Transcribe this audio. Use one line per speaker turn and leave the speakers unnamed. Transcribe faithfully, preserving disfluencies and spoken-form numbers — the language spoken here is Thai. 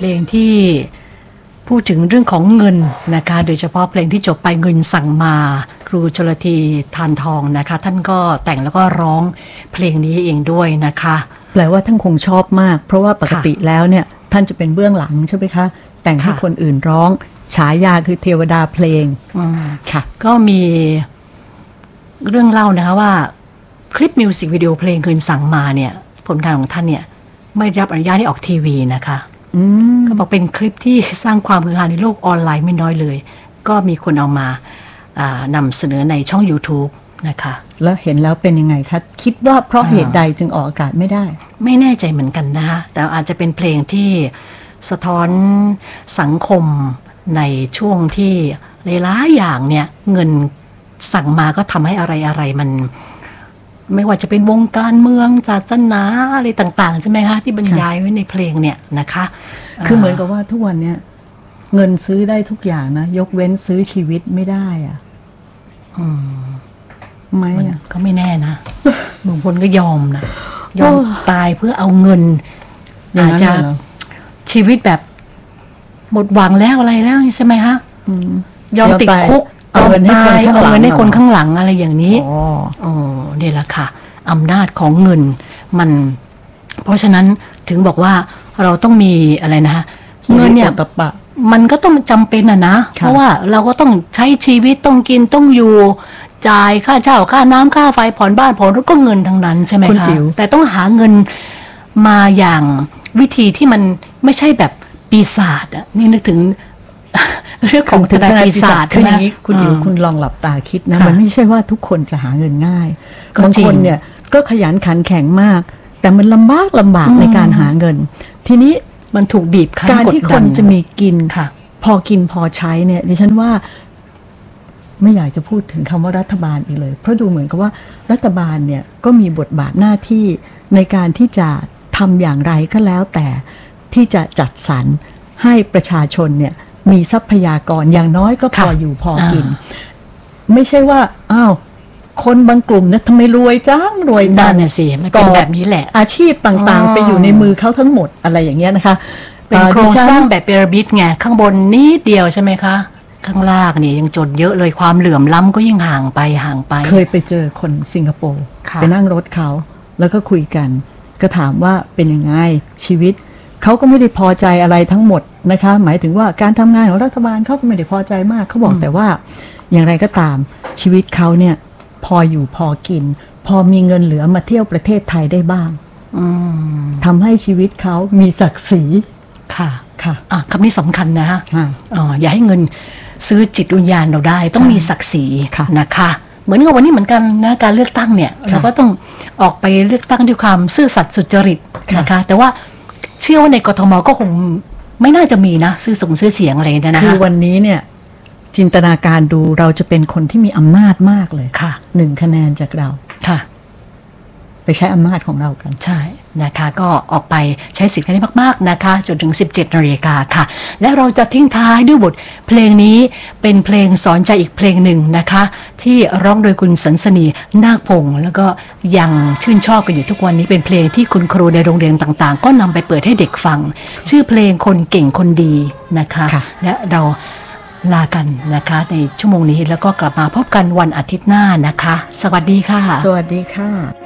ลงที่พูดถึงเรื่องของเงินนะคะโดยเฉพาะเพลงที่จบไปเงินสั่งมาครูชลธีทานทองนะคะท่านก็แต่งแล้วก็ร้องเพลงนี้เองด้วยนะคะ
แปลว่าท่านคงชอบมากเพราะว่าปกติแล้วเนี่ยท่านจะเป็นเบื้องหลังใช่ไหมคะแต่งให้คนอื่นร้องฉายาคือเทวดาเพลง
ค่ะก็มีเรื่องเล่านะคะว่าคลิปมิวสิกวิดีโอเพลงเงินสั่งมาเนี่ยผลงานของท่านเนี่ยไม่ได้รับอนุญาตให้ออกทีวีนะคะก็บอกเป็นคลิปที่สร้างความฮือฮาในโลกออนไลน์ไม่น้อยเลยก็มีคนเอามานำเสนอในช่อง YouTube นะคะ
แล้วเห็นแล้วเป็นยังไงคะคิดว่าเพราะเหตุใดจึงออกอากาศไม่ได้
ไม่แน่ใจเหมือนกันนะคะแต่อาจจะเป็นเพลงที่สะท้อนสังคมในช่วงที่หลายๆอย่างเนี่ยเงินสั่งมาก็ทำให้อะไรอะไรมันไม่ว่าจะเป็นวงการเมืองศาสนาอะไรต่างๆใช่ไหมคะที่บรรยายไว้ในเพลงเนี่ยนะคะ
คือเหมือนกับว่าทุกวันเนี่ยเงินซื้อได้ทุกอย่างนะยกเว้นซื้อชีวิตไม่ได้อ่ะ
อืม
ไม่อ่ะ
ก็ไม่แน่นะบางคนก็ยอมนะยอมตายเพื่อเอาเงินอาจจะชีวิตแบบหมดหวังแล้วอะไรแล้วใช่ไหมคะยอมติดคุก
เอาเงินให้คนข้างหลังเอาเงินให้
คนข้างหลังอะไรอย่างนี้อ๋อนี่แหละค่ะอำนาจของเงินมันเพราะฉะนั้นถึงบอกว่าเราต้องมีอะไรนะเงินเนี่ยมันก็ต้องจำเป็นอะนะเพราะว่าเราก็ต้องใช้ชีวิตต้องกินต้องอยู่จ่ายค่าเช่าค่าน้ำค่าไฟผ่อนบ้านผ่อนรถก็เงินทั้งนั้นใช่ไหมคะแต่ต้องหาเงินมาอย่างวิธีที่มันไม่ใช่แบบปีศาจอะนี่นึกถึงเรื่องของทนายปีศาจ
คืออย่างนี้คุณอิ๋วคุณลองหลับตาคิดนะมันไม่ใช่ว่าทุกคนจะหาเงินง่ายบางคนเนี่ยก็ขยันขันแข็งมากแต่มันลำบากลำบากในการหาเงินทีนี้
มันถูกบีบคั้น
การที่คนจะมีกินพอกินพอใช้เนี่ยดิฉันว่าไม่อยากจะพูดถึงคำว่ารัฐบาลอีกเลยเพราะดูเหมือนกับว่ารัฐบาลเนี่ยก็มีบทบาทหน้าที่ในการที่จะทำอย่างไรก็แล้วแต่ที่จะจัดสรรให้ประชาชนเนี่ยมีทรัพยากรอย่างน้อยก็พออยู่พอกินไม่ใช่ว่าอ้าวคนบางกลุ่มเนี่ยทำไมรวยจังรวยจัง
เนี่ยสิมันเป็นแบบนี้แหละ
อาชีพต่างๆไปอยู่ในมือเขาทั้งหมดอะไรอย่างเงี้ยนะคะ
เป็นโครงสร้างแบบพีระมิดไงข้างบนนิดเดียวใช่ไหมคะข้างล่างเนี่ยยังจนเยอะเลยความเหลื่อมล้ำก็ยิ่งห่างไปห่างไป
เคยไปเจอคนสิงคโปร์ไปนั่งรถเขาแล้วก็คุยกันก็ถามว่าเป็นยังไงชีวิตเขาก็ไม่ได้พอใจอะไรทั้งหมดนะคะหมายถึงว่าการทำงานของรัฐบาลเขาก็ไม่ได้พอใจมากเขาบอกแต่ว่าอย่างไรก็ตามชีวิตเขาเนี่ยพออยู่พอกินพอมีเงินเหลือมาเที่ยวประเทศไทยได้บ้างทำให้ชีวิตเขามีศักดิ์ศรี
ค่ะ
ค่ะ
อ่ะคำนี้สำคัญนะฮะอ๋ออย่าให้เงินซื้อจิตวิญญาณเราได้ต้องมีศักดิ์ศรีนะคะเหมือนกับวันนี้เหมือนกันนะการเลือกตั้งเนี่ยเราก็ต้องออกไปเลือกตั้งด้วยความซื่อสัตย์สุจริตนะคะแต่ว่าเชื่อว่าในกทมก็คงไม่น่าจะมีนะซื้อส่งซื้อเสียงอะไรนะนะคะ
คือวันนี้เนี่ยจินตนาการดูเราจะเป็นคนที่มีอำนาจมากเลย
ค่ะ
หนึ่งคะแนนจากเรา
ค่ะ
ไปใช้อำนาจของเรากัน
ใช่นะคะก็ออกไปใช้สิทธิ์กันได้มากๆนะคะจนถึงสิบเจ็ดนาฬิกาค่ะและเราจะทิ้งท้ายด้วยบทเพลงนี้เป็นเพลงสอนใจอีกเพลงหนึ่งนะคะที่ร้องโดยคุณสันสนีนาคพงศ์แล้วก็ยังชื่นชอบกันอยู่ทุกวันนี้เป็นเพลงที่คุณครูในโรงเรียนต่างๆก็นำไปเปิดให้เด็กฟังชื่อเพลงคนเก่งคนดีนะคะและเราลากันนะคะในชั่วโมงนี้แล้วก็กลับมาพบกันวันอาทิตย์หน้านะคะสวัสดีค่ะ
สวัสดีค่ะ